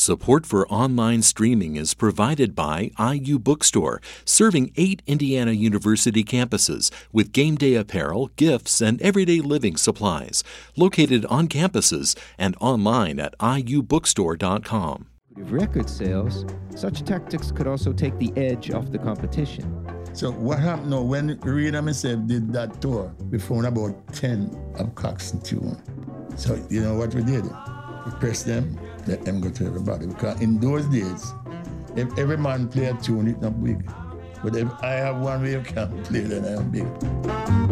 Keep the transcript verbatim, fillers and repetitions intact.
Support for online streaming is provided by I U Bookstore, serving eight Indiana University campuses with game day apparel, gifts, and everyday living supplies. Located on campuses and online at I U bookstore dot com. With record sales, such tactics could also take the edge off the competition. So what happened now, when Reed and myself did that tour, we found about ten of Coxsone tune. So you know what we did? We pressed them, let them go to everybody. Because in those days, if every man play a tune, it's not big. But if I have one way you can't play, then I am big.